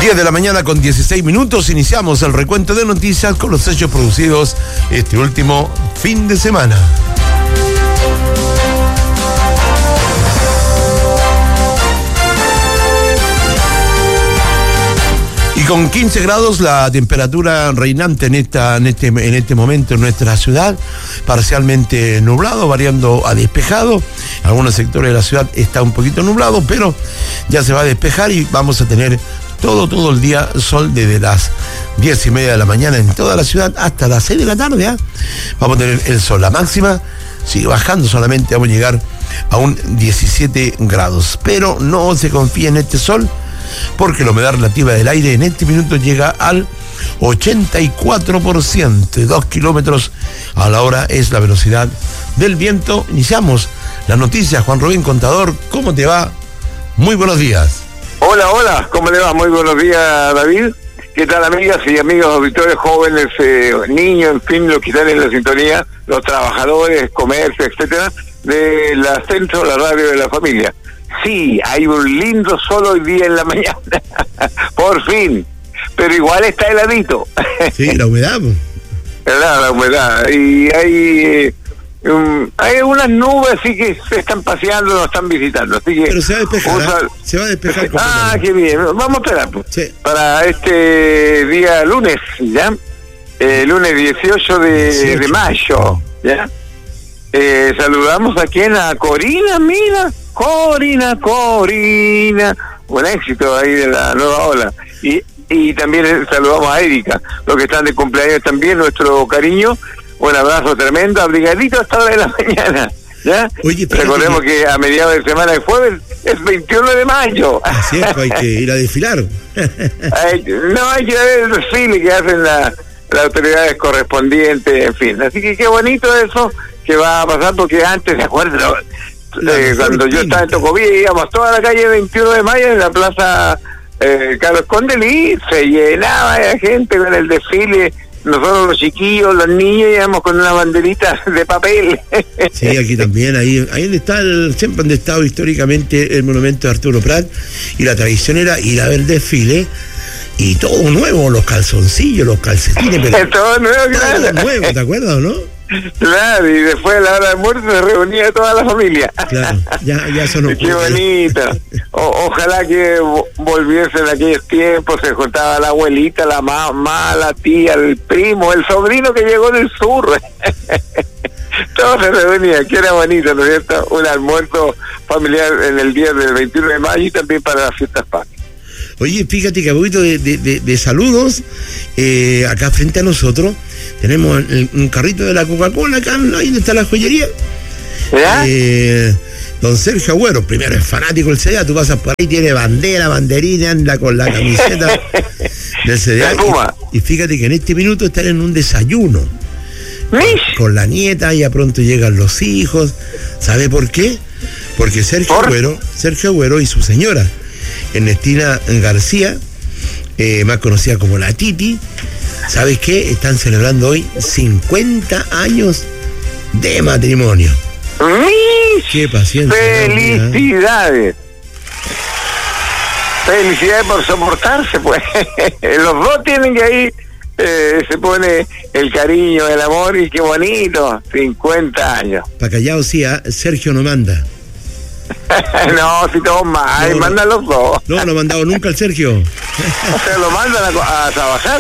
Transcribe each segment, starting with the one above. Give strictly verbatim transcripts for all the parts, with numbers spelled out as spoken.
diez de la mañana con dieciséis minutos, iniciamos el recuento de noticias con los hechos producidos este último fin de semana. Y con quince grados la temperatura reinante en esta en este en este momento en nuestra ciudad, parcialmente nublado, variando a despejado. Algunos sectores de la ciudad está un poquito nublado, pero ya se va a despejar y vamos a tener todo todo el día sol desde las diez y media de la mañana en toda la ciudad hasta las seis de la tarde. ¿eh? Vamos a tener el sol. La máxima sigue bajando, solamente vamos a llegar a un diecisiete grados. Pero no se confíe en este sol, porque la humedad relativa del aire en este minuto llega al ochenta y cuatro por ciento, dos kilómetros a la hora es la velocidad del viento. Iniciamos las noticias. Juan Rubén Contador, ¿cómo te va? Muy buenos días. Hola, hola, ¿cómo le va? Muy buenos días, David. ¿Qué tal, amigas y amigos auditores, jóvenes, eh, niños, en fin, los que están en la sintonía, los trabajadores, comercio, etcétera, de la Centro, la radio de la familia? Sí, hay un lindo sol hoy día en la mañana, por fin, pero igual está heladito. Sí, la humedad. ¿Verdad? La humedad. Y hay um, hay unas nubes así que se están paseando, nos están visitando. Así que pero se va a despejar, usa... ¿eh? Se va a despejar. Ah, qué bien. Vamos a esperar pues, sí. Para este día lunes, ¿ya? Eh, lunes dieciocho de, de mayo, ¿ya? Eh, saludamos aquí en a Corina, mira. Corina, Corina, buen éxito ahí de la nueva ola. Y y también saludamos a Erika, los que están de cumpleaños también, nuestro cariño, un abrazo tremendo, abrigadito hasta hora de la mañana, ¿ya? Oye, recordemos que... que a mediados de semana de jueves es veintiuno de mayo. Así es, hay que ir a desfilar. hay, no, hay que ver el desfile que hacen la, las autoridades correspondientes, en fin. Así que qué bonito eso que va a pasar, porque antes, ¿se acuerdan? Eh, cuando yo estaba en Tocopilla íbamos toda la calle veintiuno de mayo en la plaza eh, Carlos Condelí, se llenaba de gente con el desfile, nosotros los chiquillos, los niños íbamos con una banderita de papel. Sí, aquí también, ahí ahí donde está el, siempre donde ha estado históricamente el monumento de Arturo Prat, y la tradición era ir a ver el desfile y todo nuevo, los calzoncillos, los calcetines, pero todo nuevo, claro. Todo nuevo, ¿te acuerdas o no? Claro, y después de la hora de almuerzo se reunía toda la familia. Claro, ya, ya eso no qué bonito. O, ojalá que volviesen aquellos tiempos, se juntaba la abuelita, la mamá, la tía, el primo, el sobrino que llegó del sur. Todos se reunían, que era bonito, ¿no es cierto? Un almuerzo familiar en el día del veintiuno de mayo y también para las fiestas patrias. Oye, fíjate que a poquito de, de, de, de saludos, eh, acá frente a nosotros tenemos el, un carrito de la Coca-Cola, acá ahí donde está la joyería. Eh, don Sergio Agüero, primero es fanático del C D A, tú pasas por ahí, tiene bandera, banderina, anda con la camiseta del C D A. Y, y fíjate que en este minuto están en un desayuno con, con la nieta, ya pronto llegan los hijos. ¿Sabe por qué? Porque Sergio ¿Por? Agüero, Sergio Agüero y su señora Ernestina García, eh, más conocida como la Titi, ¿sabes qué? Están celebrando hoy cincuenta años de matrimonio. ¡Mish! ¡Qué paciencia! ¡Felicidades! ¿no? Felicidades por soportarse, pues. Los dos tienen que ahí, eh, se pone el cariño, el amor, y qué bonito, cincuenta años. Para callado, sí, ¿eh? Sergio no manda. No, si todos mal, no, mandan los dos. No, no ha mandado nunca el Sergio. Se lo mandan a, a trabajar.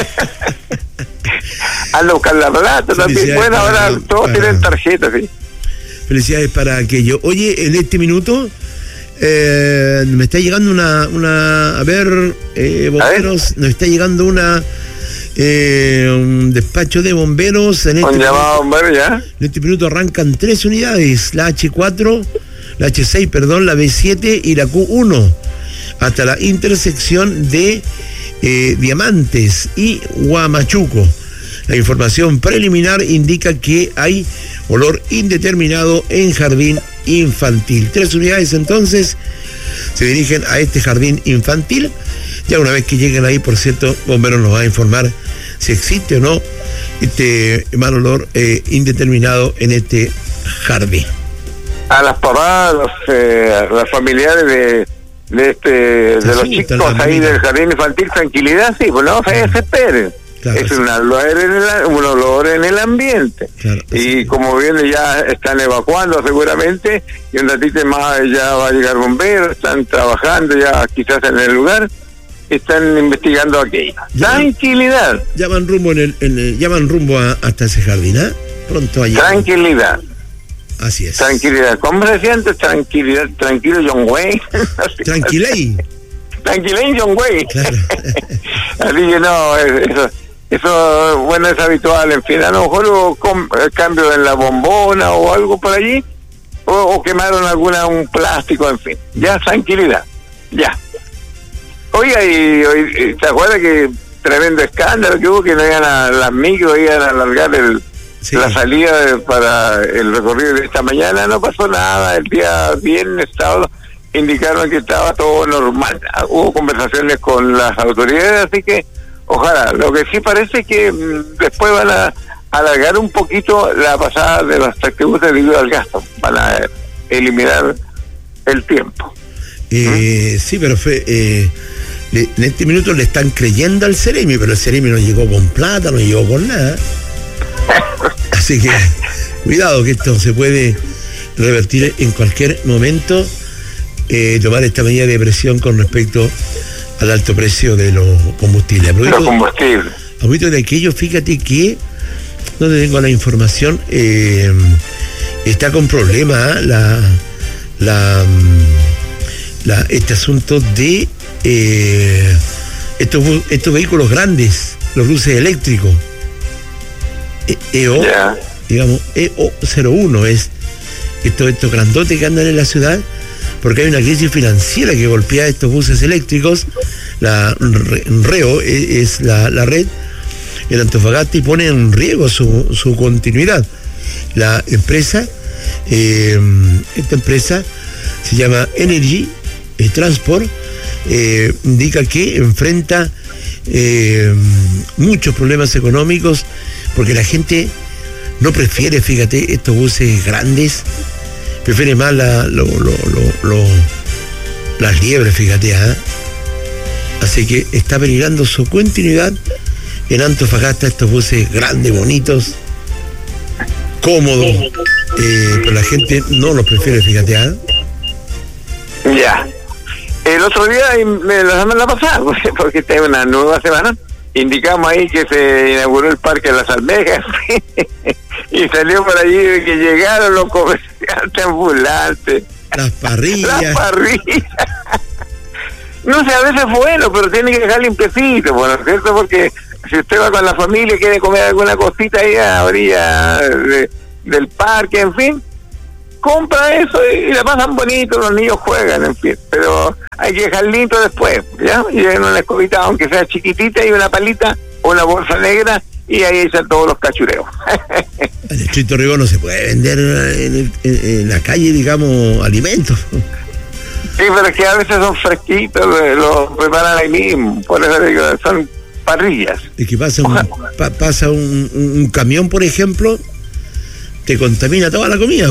Anda a buscar la plata también. Bueno, ahora para, todos para... tienen tarjetas, sí. Felicidades para aquello. Oye, en este minuto eh, me está llegando una, una a ver, eh, bomberos, a ver. Nos está llegando una eh, un despacho de bomberos. En este ¿Un llamado bombero ya? En este minuto arrancan tres unidades, la hache cuatro, la hache seis, perdón, la be siete y la cu uno, hasta la intersección de eh, Diamantes y Huamachuco. La información preliminar indica que hay olor indeterminado en jardín infantil. Tres unidades entonces se dirigen a este jardín infantil. Ya una vez que lleguen ahí, por cierto, bomberos nos va a informar si existe o no este mal olor eh, indeterminado en este jardín. A las papás, los, eh, las familiares de, de este de los chicos ahí del jardín infantil, tranquilidad, sí, pues no se desesperen. Claro, es un olor, en el, un olor en el ambiente. Claro, y como viene, ya están evacuando seguramente, y un ratito más ya va a llegar bomberos, están trabajando ya quizás en el lugar, están investigando aquello. Ya, tranquilidad. Ya van rumbo en el, en el ya van rumbo a, hasta ese jardín, ¿eh? Pronto allá. Tranquilidad. Así es. Tranquilidad. ¿Cómo se siente? Tranquilidad. Tranquilo, John Wayne. Tranquilay. Tranquilay, John Wayne. Claro. Así que no, eso, eso, bueno, es habitual. En fin, a lo mejor hubo com, cambio en la bombona o algo por allí, o, o quemaron alguna, un plástico, en fin. Ya, tranquilidad. Ya. Oiga, y, y ¿te acuerdas que tremendo escándalo que hubo, que no iban a las micros, iban a alargar el, sí. la salida de, para el recorrido de esta mañana? No pasó nada. El día viernes, sábado, indicaron que estaba todo normal. Hubo conversaciones con las autoridades, así que ojalá. Lo que sí parece que mmm, después van a alargar un poquito la pasada de los tractebús debido al gasto. Van a eliminar el tiempo. Eh, ¿Mm? Sí, pero fue... Eh... Le, en este minuto le están creyendo al Ceremi, pero el Ceremi no llegó con plata, no llegó con nada. Así que cuidado, que esto se puede revertir en cualquier momento. Eh, tomar esta medida de presión con respecto al alto precio de los combustibles. Los combustibles. A propósito de aquello, fíjate que no tengo la información, eh, está con problemas ¿eh? la, la, la este asunto de Eh, estos estos vehículos grandes, los buses eléctricos, e, EO, yeah. digamos, E O cero uno es estos, estos grandotes que andan en la ciudad, porque hay una crisis financiera que golpea a estos buses eléctricos. La REO es la, la red en Antofagasta y pone en riesgo su, su continuidad. La empresa, eh, esta empresa se llama Energy eh, Transport. Eh, indica que enfrenta eh, muchos problemas económicos porque la gente no prefiere, fíjate, estos buses grandes, prefiere más la, lo, lo, lo, lo, las liebres, fíjate, ¿eh? Así que está peligrando su continuidad en Antofagasta, estos buses grandes, bonitos, cómodos, eh, pero la gente no los prefiere, fíjate, ¿eh? Ya. Yeah. El otro día, la semana pasada, porque esta es una nueva semana, indicamos ahí que se inauguró el Parque de las Almejas y salió por allí de que llegaron los comerciantes ambulantes. Las parrillas. Las parrillas. No sé, a veces es bueno, pero tiene que dejar limpiecito, bueno, ¿cierto? Porque si usted va con la familia y quiere comer alguna cosita ahí a la orilla de, del parque, en fin, compra eso y la pasan bonito, los niños juegan, en fin, pero hay que dejar limpio después, ¿ya? Y en una escobita, aunque sea chiquitita, y una palita o una bolsa negra, y ahí echan todos los cachureos. En el Estricto Rigor no se puede vender en, el, en, en la calle, digamos, alimentos. Sí, pero es que a veces son fresquitos, los preparan ahí mismo, por eso digo, son parrillas. Es que pasa un, pa, pasa un, un, un camión, por ejemplo, te contamina toda la comida.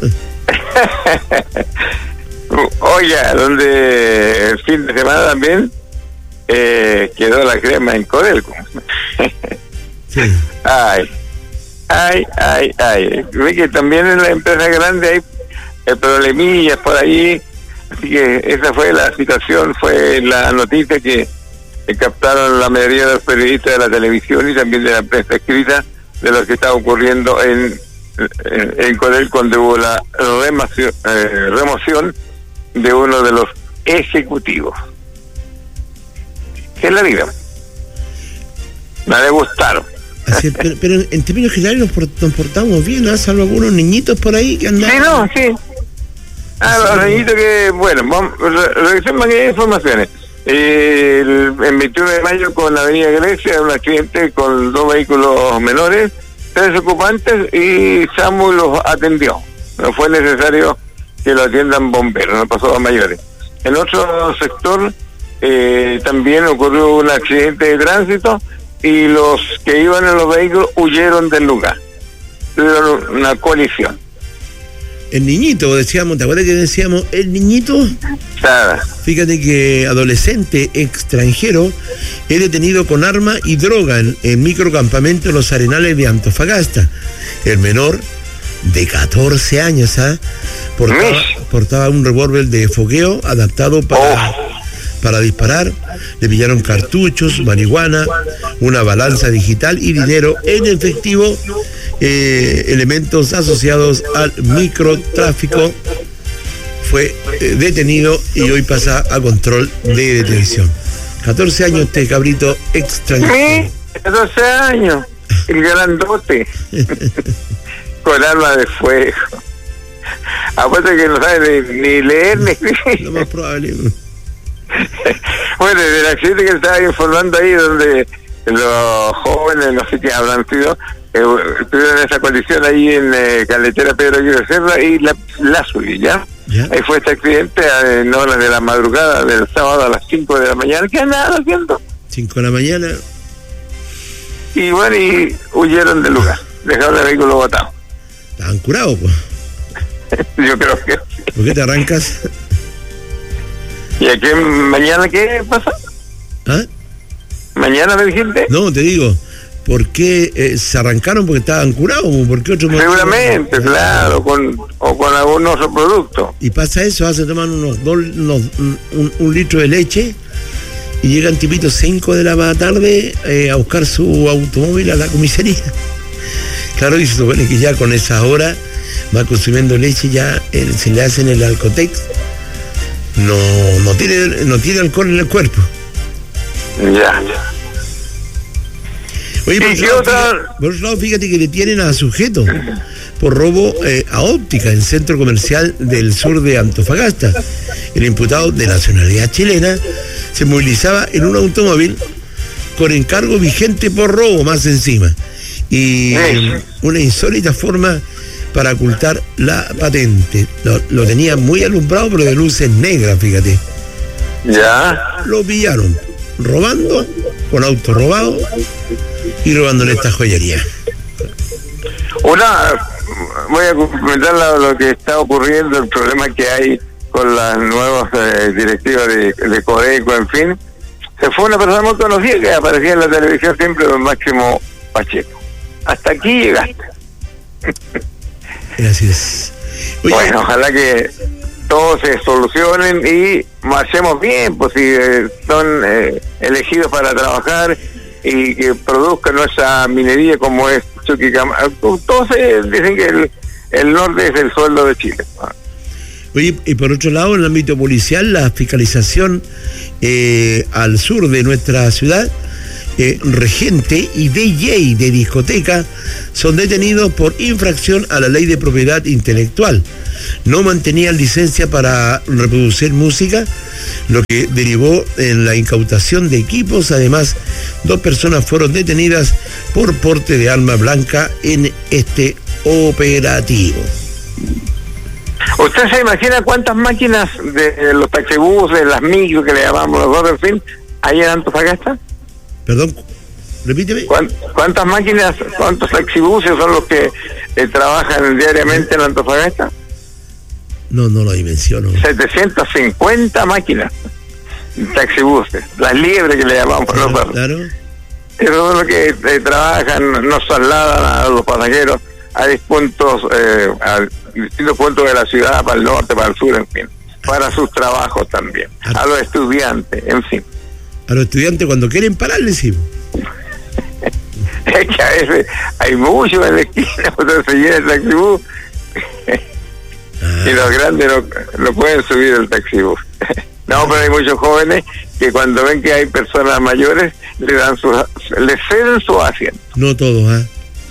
Oiga, donde el fin de semana también eh, quedó la crema en Codelco. Sí. Ay, ay, ay, ay. Ve que también en la empresa grande hay eh, problemillas por ahí. Así que esa fue la situación, fue la noticia que eh, captaron la mayoría de los periodistas de la televisión y también de la prensa escrita de lo que está ocurriendo en en, en Codelco, donde hubo la remoción, eh, remoción de uno de los ejecutivos. ¿Qué es la vida? No le gustaron. Así, pero, pero en términos generales nos portamos bien, ¿no? Salvo algunos niñitos por ahí que andan. Sí, no, sí. Ah, los niñitos que, bueno, vamos, revisemos aquellas informaciones. Eh, el, el veintiuno de mayo con la avenida Grecia, un accidente con dos vehículos menores, tres ocupantes, y SAMU los atendió. No fue necesario que lo atiendan bomberos, no pasó a mayores. En otro sector eh, también ocurrió un accidente de tránsito y los que iban en los vehículos huyeron del lugar. Tuvieron una colisión. el niñito, decíamos, ¿te acuerdas que decíamos el niñito? Claro. Fíjate que adolescente extranjero es detenido con arma y droga en el microcampamento de los Arenales de Antofagasta. El menor, de catorce años, ¿ah? Portaba, portaba un revólver de fogueo adaptado para, oh. para disparar. Le pillaron cartuchos, marihuana, una balanza digital y dinero en efectivo, eh, elementos asociados al microtráfico. Fue eh, detenido y hoy pasa a control de detención. catorce años este cabrito extranjero. Sí, catorce años, el grandote, con arma de fuego. Aparte que no sabe ni, ni leer ni escribir. Lo más probable. Bueno, del accidente que estaba informando ahí, donde los jóvenes, no sé qué habrán sido, eh, estuvieron en esa condición ahí en eh, Carretera Pedro Aguirre Cerda y la, la subí, ¿ya? ¿Ya? Ahí fue este accidente en horas de la madrugada del sábado a las cinco de la mañana. ¿Qué andaban haciendo? cinco de la mañana. Y bueno, y huyeron del lugar. Dejaron el vehículo botado. Estaban curados, pues. Yo creo que sí. ¿Por qué te arrancas? ¿Y aquí mañana qué pasa? ¿Ah? ¿Mañana me dijiste? No, te digo, ¿por qué eh, se arrancaron? Porque estaban curados, ¿por qué otro motivo? Seguramente, claro, con, o con algún otro producto. Y pasa eso, hace tomar unos dos, unos, un, un litro de leche y llegan tipitos cinco de la tarde eh, a buscar su automóvil a la comisaría. Claro, y se supone que ya con esa hora va consumiendo leche, ya eh, se le hacen el Alcotex. No, no tiene, no tiene alcohol en el cuerpo. Ya, ya. Oye, por otro, lado, otra... fíjate, por otro lado, fíjate que detienen a sujeto por robo eh, a óptica en centro comercial del sur de Antofagasta. El imputado de nacionalidad chilena se movilizaba en un automóvil con encargo vigente por robo, más encima. Y eh, una insólita forma para ocultar la patente. Lo, lo tenía muy alumbrado, pero de luces negras, fíjate. Ya. Lo pillaron robando, con auto robado y robándole esta joyería. Una, voy a comentar lo, lo que está ocurriendo, el problema que hay con las nuevas eh, directivas de, de Codeco, en fin. Se fue una persona muy conocida que aparecía en la televisión siempre, don Máximo Pacheco. Hasta aquí llegaste. Gracias. Oye, bueno, ojalá que todos se solucionen y marchemos bien, pues si eh, son eh, elegidos para trabajar y que produzcan nuestra minería como es Chuquicamata. Todos eh, dicen que el, el norte es el sueldo de Chile. Oye, y por otro lado, en el ámbito policial, la fiscalización eh, al sur de nuestra ciudad, Eh, regente y D J de discoteca son detenidos por infracción a la ley de propiedad intelectual. No mantenían licencia para reproducir música, lo que derivó en la incautación de equipos. Además, dos personas fueron detenidas por porte de arma blanca en este operativo. ¿Usted se imagina cuántas máquinas de los taxibuses, las micro que le llamamos los dos, en fin, hay en Antofagasta? Perdón, repíteme. ¿Cuántas máquinas, cuántos taxibuses son los que eh, trabajan diariamente en Antofagasta? No, no lo dimensiono. setecientas cincuenta máquinas, taxibuses, las liebres que le llamamos. Claro, los claro. Eso es lo que eh, trabajan, nos trasladan a los pasajeros a puntos, eh, a distintos puntos de la ciudad, para el norte, para el sur, en fin, para sus trabajos también, a los estudiantes, en fin. A los estudiantes cuando quieren parar, les decimos. Es que a veces hay muchos en la esquina, cuando se llena el taxibús. Ah. Y los grandes no, no pueden subir el taxibús. No, pero hay muchos jóvenes que cuando ven que hay personas mayores, le dan su, les ceden su asiento. No todos, ¿ah? ¿eh?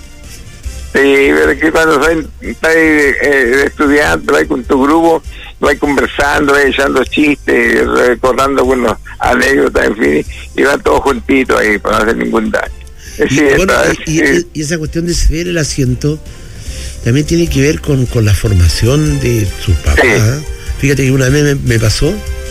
Sí, pero que cuando estás de, eh, de estudiante, vas con tu grupo, vas conversando, vas echando chistes, recordando buenas anécdotas, en fin, y van todos juntitos ahí para no hacer ningún daño. Y, sí, bueno, es, y, y, y esa cuestión de ceder el asiento también tiene que ver con, con la formación de sus papás. Sí. Fíjate que una vez me, me pasó,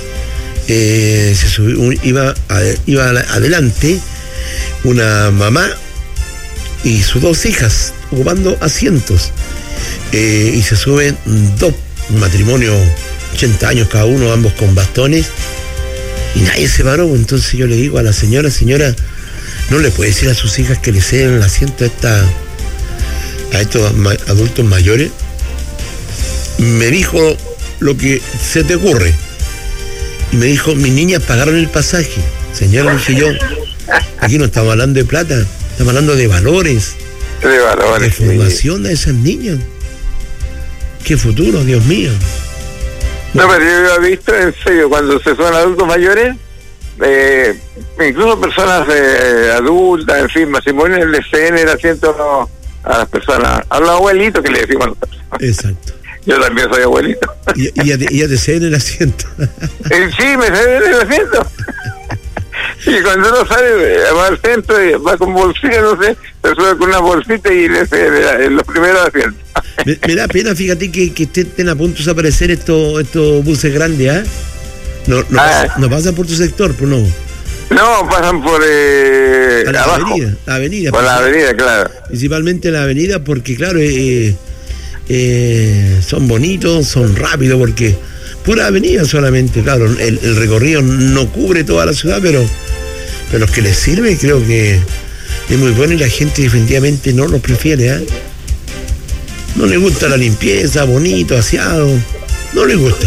eh, se subió, un, iba, a, iba adelante una mamá y sus dos hijas ocupando asientos. eh, y se suben dos, un matrimonio, ochenta años cada uno, ambos con bastones, y nadie se paró. Entonces yo le digo a la señora, señora, ¿no le puede decir a sus hijas que le ceden el asiento a, esta, a estos ma- adultos mayores? Me dijo lo que se te ocurre. Y me dijo, mis niñas pagaron el pasaje. Señora, dije yo, aquí no estamos hablando de plata, estamos hablando de valores. De valores. De formación sí. De esas niñas. Qué futuro, Dios mío. No, pero yo he visto, en serio, cuando se son adultos mayores, eh, incluso personas eh, adultas, en fin, matrimonios, le ceden el asiento a las personas, a los abuelitos que le decimos nosotros. Exacto. Yo también soy abuelito. Y, y, ya, te, y ya te ceden el asiento. Eh, sí, me ceden el asiento. Y cuando uno sale, va al centro, y va con bolsita, no sé, se sube con una bolsita y le ceden los primeros asientos. Me, me da pena, fíjate, que, que estén a punto de desaparecer estos estos buses grandes, ¿ah? ¿eh? No, no, ah. pasa, no pasan por tu sector, pues no. No, pasan por eh, la abajo. avenida, la avenida. Por la avenida, claro. Principalmente la avenida, porque claro, eh, eh, son bonitos, son rápidos, porque pura avenida solamente, claro, el, el recorrido no cubre toda la ciudad, pero, pero los que les sirve creo que es muy bueno y la gente definitivamente no los prefiere, ¿eh? No les gusta la limpieza, bonito, aseado, no les gusta.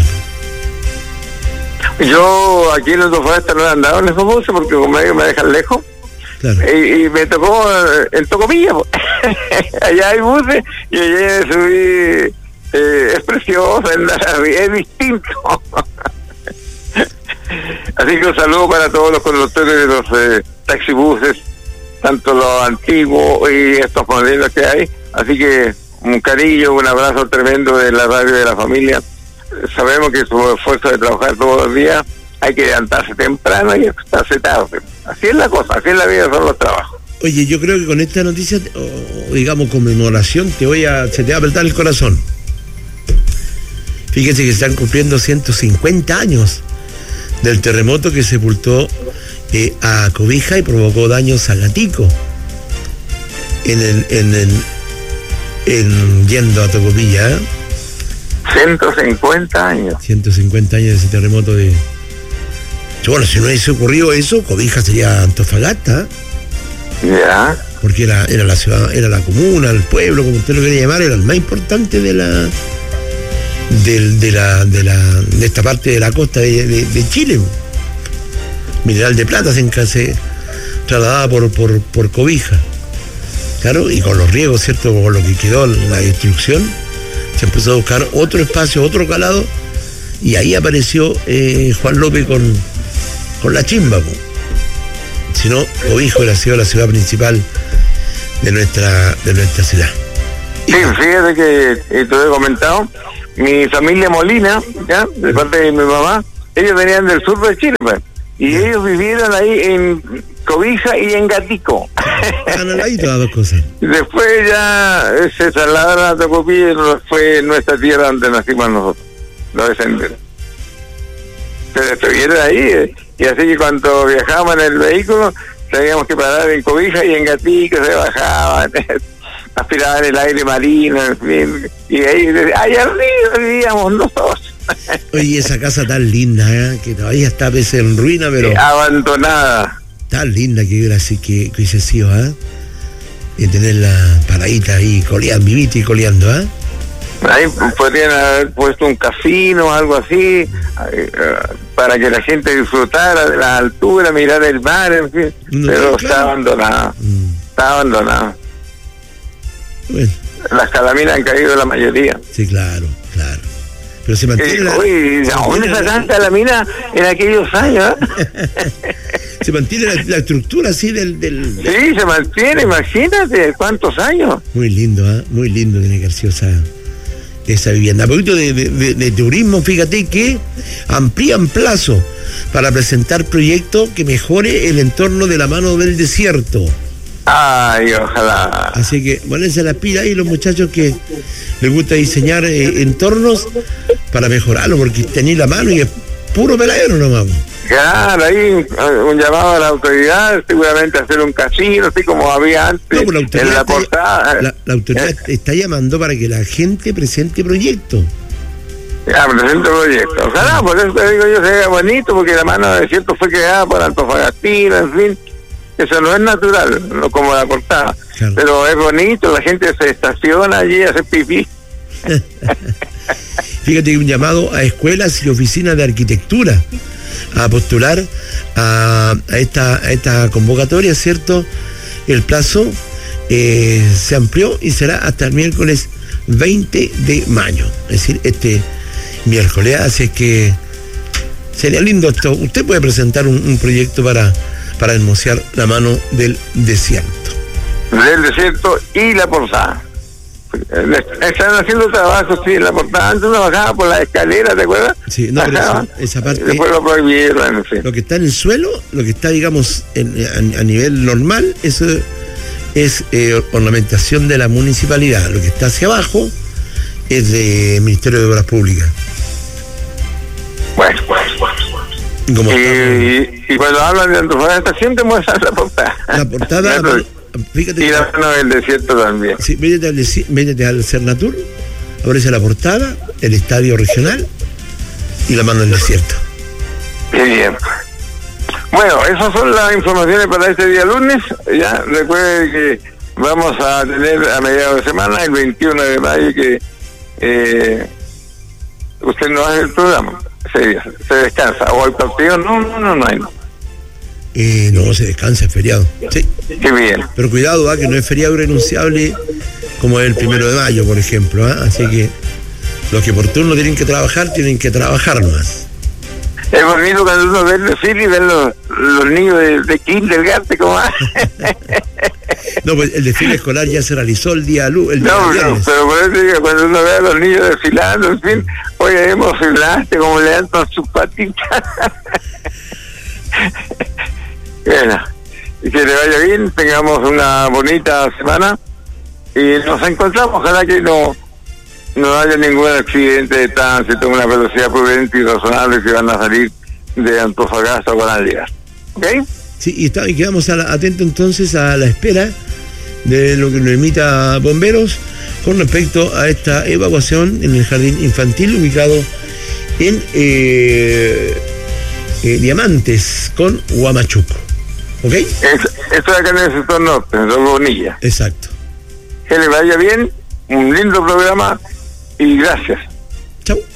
Yo aquí en Autofesta no he andado en esos buses porque como me dejan lejos. Claro. Y, y me tocó el Tocopilla. Allá hay buses y allá subí, eh, es precioso, es distinto. Así que un saludo para todos los conductores de los eh, taxibuses, tanto los antiguos y estos modelos que hay. Así que un cariño, un abrazo tremendo de la radio de la familia. Sabemos que su esfuerzo de trabajar todos los días hay que levantarse temprano y acostarse tarde. Así es la cosa, así es la vida, son los trabajos. Oye, yo creo que con esta noticia, o digamos conmemoración, te voy a, se te va a apretar el corazón. Fíjense que están cumpliendo ciento cincuenta años del terremoto que sepultó eh, a Cobija y provocó daños a Gatico. En el, en el, en yendo a Tocopilla, ¿eh? ciento cincuenta años. ciento cincuenta años de ese terremoto de... Bueno, si no hubiese ocurrido eso, Cobija sería Antofagasta. Ya. Porque era, era la ciudad, era la comuna, el pueblo, como usted lo quería llamar, era el más importante de la de, de la de la de esta parte de la costa de, de, de Chile. Mineral de plata se, se trasladaba por, por, por Cobija. Claro, y con los riegos, ¿cierto? Con lo que quedó la destrucción, se empezó a buscar otro espacio, otro calado, y ahí apareció eh, Juan López con, con la chimba. Po. Si no, Cobija hubiera sido la ciudad principal de nuestra, de nuestra ciudad. Sí, fíjate que eh, te he comentado, mi familia Molina, ya, de parte de mi mamá, ellos venían del sur de Chile, pues, y ya. Ellos vivieron ahí en Cobija y en Gatico. Están ahí todas dos cosas. Después ya se trasladaron a Tocopilla y fue nuestra tierra donde nacimos nosotros, los descendientes. Se despedieron ahí, eh, y así que cuando viajábamos en el vehículo, teníamos que parar en Cobija y en Gatico, se bajaban, aspiraban el aire marino, en fin, y ahí, ahí arriba vivíamos nosotros. Oye, esa casa tan linda, ¿eh? Que todavía está a veces en ruina, pero... Sí, abandonada. Tan linda que hubiera que, que hubiese sido, ¿eh? Y tener la paradita ahí, coleando, vivita y coleando, ¿eh? Ahí podrían haber puesto un casino o algo así, eh, para que la gente disfrutara de la altura, mirar el mar, en fin, no, pero claro. Está abandonada, mm. está abandonada. Bueno. Las calaminas han caído la mayoría. Sí, claro, claro. Pero se mantiene eh, la... Uy, ¿dónde sacaban calamina en aquellos años? Se mantiene la, la estructura así del, del... Sí, se mantiene, imagínate, ¿cuántos años? Muy lindo, ¿eh? Muy lindo tiene que haber sido esa, esa vivienda. A poquito de, de, de, de turismo, fíjate que amplían plazo para presentar proyectos que mejore el entorno de la mano del desierto. Ay, ojalá. Así que pónganse la pila ahí los muchachos que les gusta diseñar eh, entornos para mejorarlo, porque tenéis la mano y es puro peladero nomás. Claro, ahí un llamado a la autoridad, seguramente hacer un casino, así como había antes no, la en la portada. La, la autoridad está llamando para que la gente presente proyectos. Ya, presente proyectos. Ojalá, por eso te digo yo, sería bonito, porque la mano de desierto fue creada por Antofagastino, en fin. Eso no es natural, no como la portada. Claro. Pero es bonito, la gente se estaciona allí a hacer pipí. Fíjate que un llamado a escuelas y oficinas de arquitectura a postular a, a, esta, a esta convocatoria, ¿cierto? El plazo eh, se amplió y será hasta el miércoles veinte de mayo, es decir, este miércoles. Así que sería lindo esto. Usted puede presentar un, un proyecto para, para hermosear la mano del desierto. Del desierto y la portada. Están haciendo trabajo, sí, en la portada. Antes uno bajaba por la escalera, ¿te acuerdas? Sí, no, pero esa, esa parte. Después lo prohibieron, en fin. Lo que está en el suelo, lo que está, digamos, en, a, a nivel normal, eso es eh, ornamentación de la municipalidad. Lo que está hacia abajo es de Ministerio de Obras Públicas. Bueno, bueno, bueno. Como y, y, y cuando hablan de Antofagasta siempre muestran la portada. La portada. Fíjate y la mano del desierto también. Sí, métete al, métete al Cernatur, aparece la portada, el estadio regional y la mano del desierto. Qué bien. Bueno, esas son las informaciones para este día lunes. Ya recuerde que vamos a tener a mediados de semana, el veintiuno de mayo, que eh, usted no hace el programa, se, se descansa. O el partido, no, no, no, no hay. Eh, no, se descansa, es feriado. Sí. Qué bien. Pero cuidado, ¿eh? Que no es feriado irrenunciable como es el primero de mayo, por ejemplo. ¿eh? Así que los que por turno tienen que trabajar, tienen que trabajar más. Es bonito cuando uno ve el desfile y ve los, los niños de, de kindergarten, como no, pues el desfile escolar ya se realizó el día luz. El día no, no, pero por eso digo, cuando uno ve a los niños desfilando, en fin, oye, es emocionante como levantan sus patitas. Bueno, y que le vaya bien, tengamos una bonita semana y nos encontramos, ojalá que no no haya ningún accidente de tránsito, una velocidad prudente y razonable que van a salir de Antofagasta o van a llegar. ¿Ok? Sí, y, está, y quedamos atentos entonces a la espera de lo que nos emita Bomberos con respecto a esta evacuación en el jardín infantil ubicado en eh, eh, Diamantes con Huamachuco. ¿Ok? Es, esto es acá en el sector norte, en Bonilla. Exacto. Que le vaya bien, un lindo programa y gracias. Chau.